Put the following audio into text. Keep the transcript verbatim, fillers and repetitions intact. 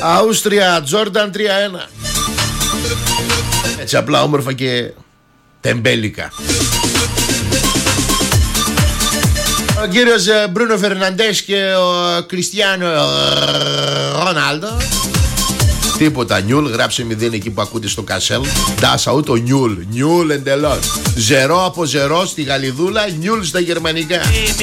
Αούστρια, Τζόρνταν τρία ένα. Έτσι απλά όμορφα και τεμπέλικα. Ο κύριος Μπρούνο Φερναντές και ο Κριστιάνο Ρονάλντο. Τίποτα νιούλ, γράψε μηδέν εκεί που ακούτε στο κασέλ. Ντάσα ούτω νιούλ, νιούλ εντελώς. Ζερό από ζερό στη Γαλλιδούλα, νιούλ στα γερμανικά.